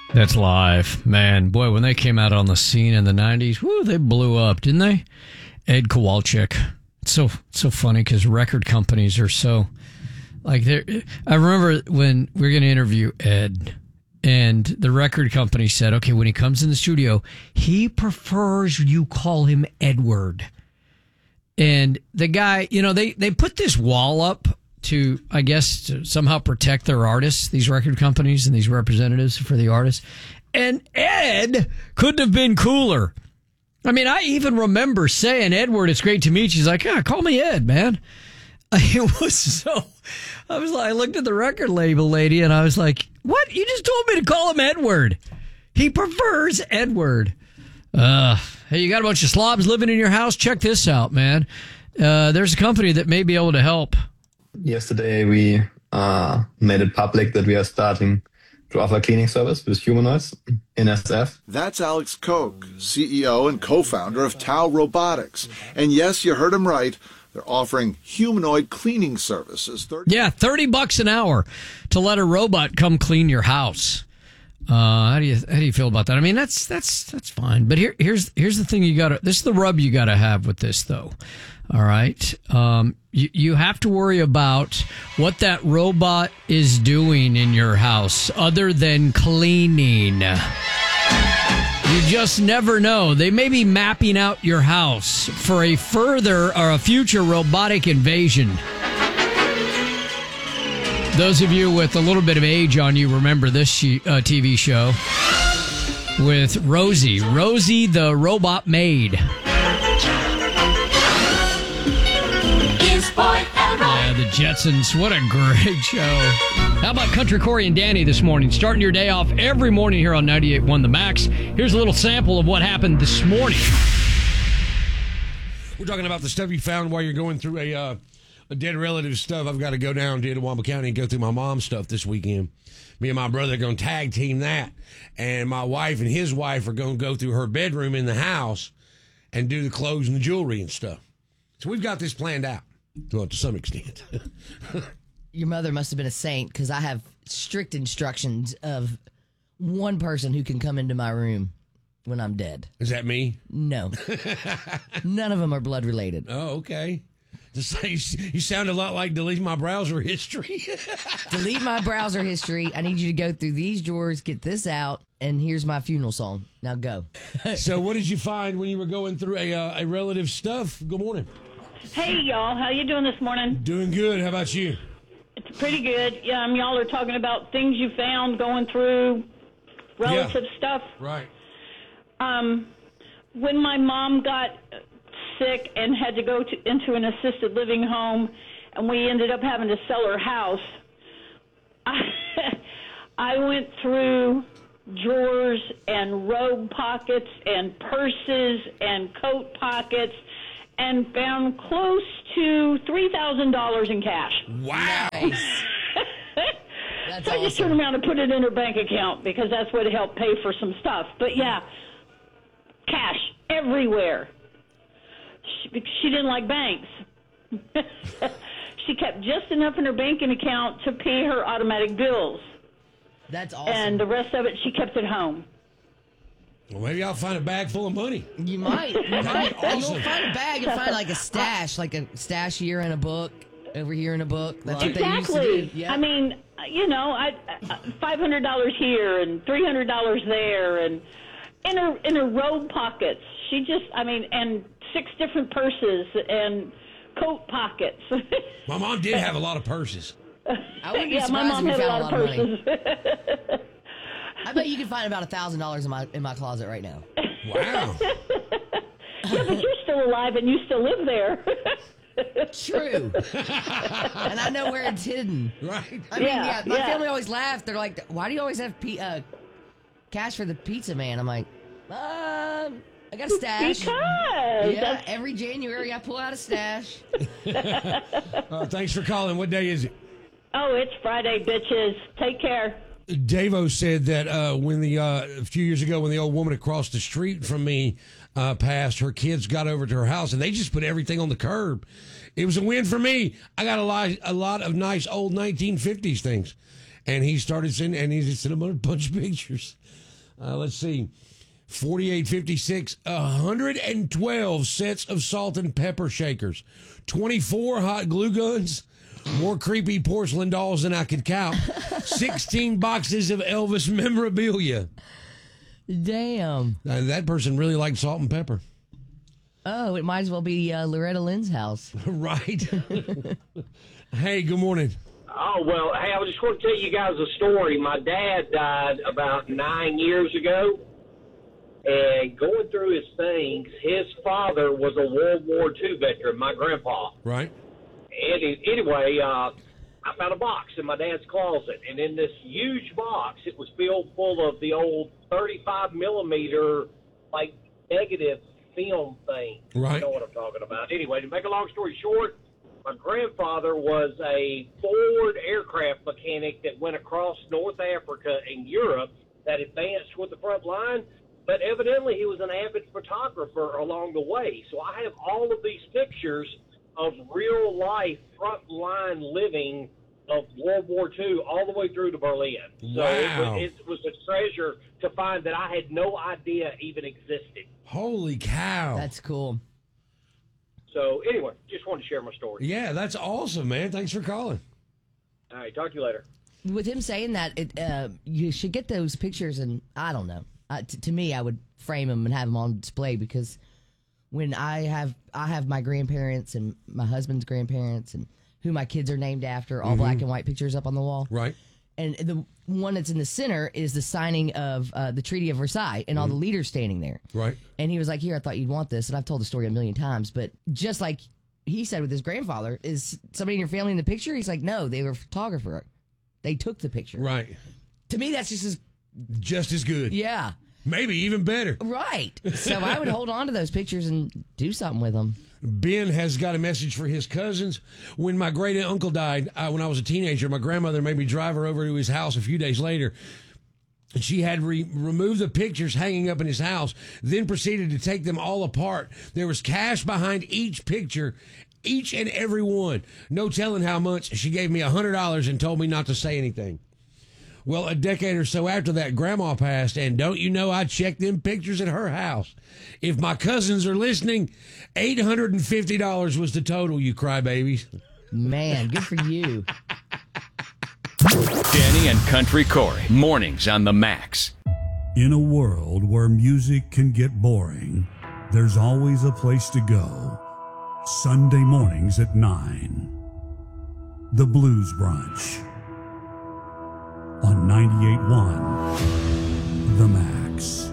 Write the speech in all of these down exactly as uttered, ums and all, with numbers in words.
That's live. Man, boy, when they came out on the scene in the nineties, whoo, they blew up, didn't they? Ed Kowalczyk. It's so, so funny because record companies are so, like, they're, I remember when we were going to interview Ed, and the record company said, okay, when he comes in the studio, he prefers you call him Edward. And the guy, you know, they, they put this wall up to, I guess, to somehow protect their artists, these record companies and these representatives for the artists. And Ed couldn't have been cooler. I mean, I even remember saying, Edward, it's great to meet you. He's like, yeah, call me Ed, man. It was so, I was like, I looked at the record label lady and I was like, what? You just told me to call him Edward. He prefers Edward. Uh, hey, you got a bunch of slobs living in your house? Check this out, man. Uh, there's a company that may be able to help. Yesterday, we uh, made it public that we are starting to offer cleaning service with humanoids in S F. That's Alex Koch, C E O and co-founder of Tau Robotics. And yes, you heard him right. They're offering humanoid cleaning services. thirty Yeah, thirty bucks an hour to let a robot come clean your house. Uh, how do you how do you feel about that? I mean, that's that's that's fine. But here here's here's the thing you got to. This is the rub you got to have with this, though. All right, um, you you have to worry about what that robot is doing in your house, other than cleaning. You just never know. They may be mapping out your house for a further or a future robotic invasion. Those of you with a little bit of age on you remember this uh, T V show with Rosie. Rosie the Robot Maid. Yeah, the Jetsons. What a great show. How about Country Corey and Danny this morning? Starting your day off every morning here on ninety-eight point one The Max. Here's a little sample of what happened this morning. We're talking about the stuff you found while you're going through a... Uh, A dead relative stuff. I've got to go down to Itawamba County and go through my mom's stuff this weekend. Me and my brother are going to tag team that. And my wife and his wife are going to go through her bedroom in the house and do the clothes and the jewelry and stuff. So we've got this planned out, well, to some extent. Your mother must have been a saint, because I have strict instructions of one person who can come into my room when I'm dead. Is that me? No. None of them are blood related. Oh, okay. Just, you sound a lot like delete my browser history. Delete my browser history. I need you to go through these drawers, get this out, and here's my funeral song. Now go. So what did you find when you were going through a uh, a relative stuff? Good morning. Hey, y'all. How you doing this morning? Doing good. How about you? It's pretty good. Yeah, um, y'all are talking about things you found going through relative yeah. stuff. Right. Um, when my mom got sick and had to go to, into an assisted living home, and we ended up having to sell her house, I, I went through drawers and robe pockets and purses and coat pockets and found close to three thousand dollars in cash. Wow. Nice. That's so I just awesome. turned around and put it in her bank account because that's what helped pay for some stuff. But yeah, cash everywhere. She, she didn't like banks. She kept just enough in her banking account to pay her automatic bills. That's awesome. And the rest of it, she kept at home. Well, maybe I'll find a bag full of money. You might. You might. Awesome. You'll find a bag and find like a stash, like a stash here in a book, over here in a book. That's what they used to Exactly. do. Yeah. I mean, you know, I five hundred dollars here and three hundred dollars there, and in her in her robe pockets. She just, I mean, and six different purses and coat pockets. My mom did have a lot of purses. I wouldn't be Yeah, my surprised mom if you had a found lot a of lot of money. purses. I bet you can find about a thousand dollars in my in my closet right now. Wow. Yeah, but you're still alive and you still live there. True. And I know where it's hidden. Right. I mean, Yeah, yeah, my yeah. family always laughed. They're like, "Why do you always have pe- uh, cash for the pizza man?" I'm like, um, I got a stash. Because Yeah, that's, every January I pull out a stash. Uh, thanks for calling. What day is it? oh, it's Friday, bitches. Take care. Davo said that uh, when the uh, a few years ago, when the old woman across the street from me uh, passed, her kids got over to her house and they just put everything on the curb. It was a win for me. I got a lot, a lot of nice old nineteen fifties things, And he started sending, and he sent him a bunch of pictures. Uh, let's see. forty-eight fifty-six, one hundred twelve sets of salt and pepper shakers, twenty-four hot glue guns, more creepy porcelain dolls than I could count, sixteen boxes of Elvis memorabilia. Damn. Uh, that person really liked salt and pepper. Oh, it might as well be uh, Loretta Lynn's house. Right. Hey, good morning. Oh, well, hey, I just want to tell you guys a story. My dad died about nine years ago, and going through his things, his father was a World War Two veteran, my grandpa. Right. And anyway, uh, I found a box in my dad's closet, and in this huge box, it was filled full of the old thirty-five millimeter, like, negative film thing. Right. You know what I'm talking about. Anyway, to make a long story short, my grandfather was a Ford aircraft mechanic that went across North Africa and Europe that advanced with the front line, but evidently he was an avid photographer along the way. So I have all of these pictures of real-life front-line living of World War Two all the way through to Berlin. So Wow. it, was, it was a treasure to find that I had no idea even existed. Holy cow. That's cool. So anyway, just wanted to share my story. Yeah, that's awesome, man. Thanks for calling. All right, talk to you later. With him saying that, it, uh, you should get those pictures, and I don't know. Uh, t- to me, I would frame them and have them on display, because when I have I have my grandparents and my husband's grandparents and who my kids are named after, all black and white pictures up on the wall. Right. And the one that's in the center is the signing of uh, the Treaty of Versailles and all the leaders standing there. Right. And he was like, here, I thought you'd want this. And I've told the story a million times. But just like he said with his grandfather, is somebody in your family in the picture? He's like, no, they were a photographer. They took the picture. Right. To me, that's just as, Just as good. yeah. Maybe even better. Right. So I would hold on to those pictures and do something with them. Ben has got a message for his cousins. When my great uncle died, uh, when I was a teenager, my grandmother made me drive her over to his house a few days later. And she had re- removed the pictures hanging up in his house, then proceeded to take them all apart. There was cash behind each picture, each and every one. No telling how much. She gave me one hundred dollars and told me not to say anything. Well, a decade or so after that, Grandma passed, and don't you know I checked them pictures at her house. If my cousins are listening, eight hundred fifty dollars was the total, you crybabies. Man, good for you. Danny and Country Corey, mornings on the Max. In a world where music can get boring, there's always a place to go. Sunday mornings at nine. The Blues Brunch. On ninety-eight point one, The Max.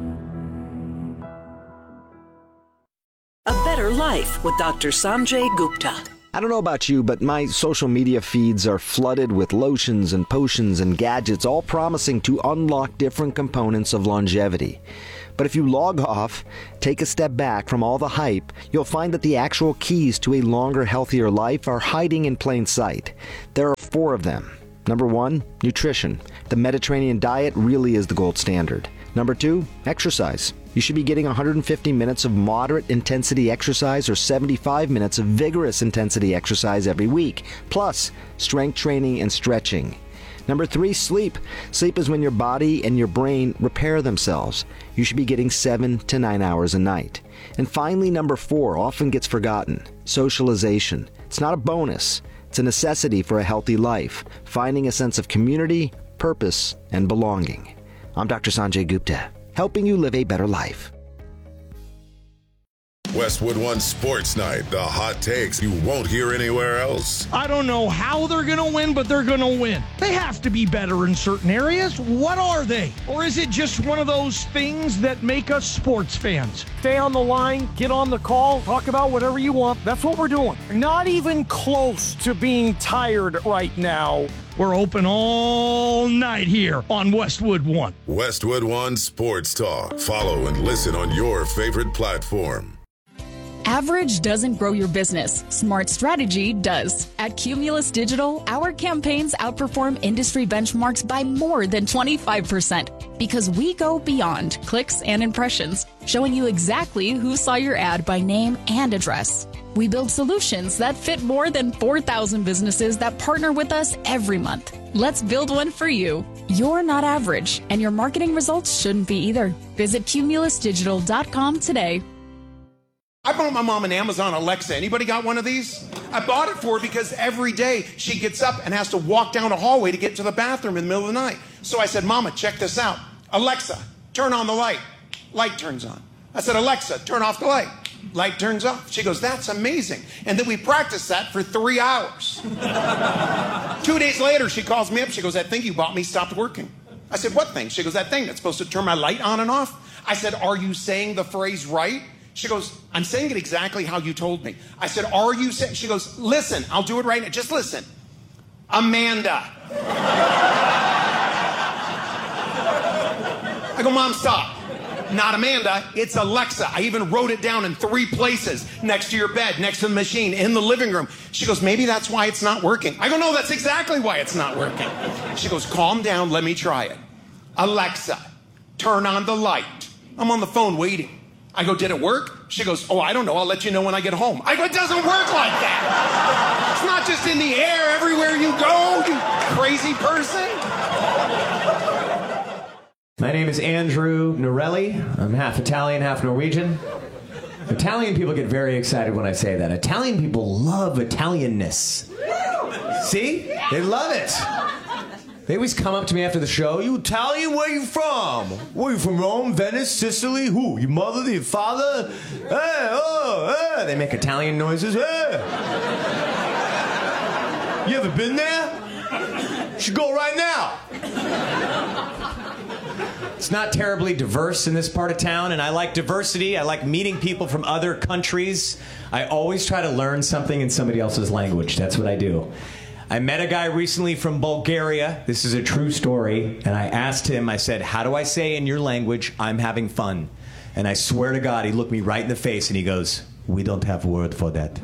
A Better Life with Doctor Sanjay Gupta. I don't know about you, but my social media feeds are flooded with lotions and potions and gadgets, all promising to unlock different components of longevity. But if you log off, take a step back from all the hype, you'll find that the actual keys to a longer, healthier life are hiding in plain sight. There are four of them. Number one, nutrition. The Mediterranean diet really is the gold standard. Number two, exercise. You should be getting one hundred fifty minutes of moderate intensity exercise or seventy-five minutes of vigorous intensity exercise every week, plus strength training and stretching. Number three, sleep. Sleep is when your body and your brain repair themselves. You should be getting seven to nine hours a night. And finally, number four, often gets forgotten, socialization. It's not a bonus. It's a necessity for a healthy life, finding a sense of community, purpose, and belonging. I'm Doctor Sanjay Gupta, helping you live a better life. Westwood One Sports Night, the hot takes you won't hear anywhere else. I don't know how they're going to win, but they're going to win. They have to be better in certain areas. What are they? Or is it just one of those things that make us sports fans? Stay on the line, get on the call, talk about whatever you want. That's what we're doing. Not even close to being tired right now. We're open all night here on Westwood One. Westwood One Sports Talk. Follow and listen on your favorite platform. Average doesn't grow your business. Smart strategy does. At Cumulus Digital, our campaigns outperform industry benchmarks by more than twenty-five percent because we go beyond clicks and impressions, showing you exactly who saw your ad by name and address. We build solutions that fit more than four thousand businesses that partner with us every month. Let's build one for you. You're not average, and your marketing results shouldn't be either. Visit cumulus digital dot com today. I bought my mom an Amazon Alexa. Anybody got one of these? I bought it for her because every day she gets up and has to walk down a hallway to get to the bathroom in the middle of the night. So I said, Mama, check this out. Alexa, turn on the light. Light turns on. I said, Alexa, turn off the light. Light turns off. She goes, that's amazing. And then we practiced that for three hours. Two days later, she calls me up. She goes, that thing you bought me stopped working. I said, what thing? She goes, that thing that's supposed to turn my light on and off. I said, are you saying the phrase right? She goes, I'm saying it exactly how you told me. I said, are you saying? She goes, listen, I'll do it right now. Just listen. Amanda. I go, Mom, stop. Not Amanda, it's Alexa. I even wrote it down in three places. Next to your bed, next to the machine, in the living room. She goes, maybe that's why it's not working. I go, no, that's exactly why it's not working. She goes, calm down, let me try it. Alexa, turn on the light. I'm on the phone waiting. I go, did it work? She goes, oh, I don't know. I'll let you know when I get home. I go, it doesn't work like that. It's not just in the air everywhere you go, you crazy person. My name is Andrew Norelli. I'm half Italian, half Norwegian. Italian people get very excited when I say that. Italian people love Italianness. See? They love it. They always come up to me after the show. You Italian? Where you from? Where you from? Rome, Venice, Sicily? Who? Your mother? Your father? Hey, oh, hey. They make Italian noises. Hey. You ever been there? You should go right now. It's not terribly diverse in this part of town, and I like diversity. I like meeting people from other countries. I always try to learn something in somebody else's language. That's what I do. I met a guy recently from Bulgaria. This is a true story. And I asked him, I said, how do I say in your language, I'm having fun? And I swear to God, he looked me right in the face and he goes, we don't have a word for that.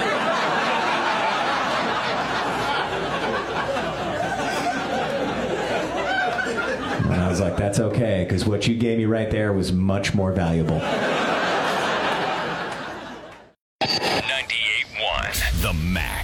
And I was like, that's okay, because what you gave me right there was much more valuable. ninety-eight point one The Max.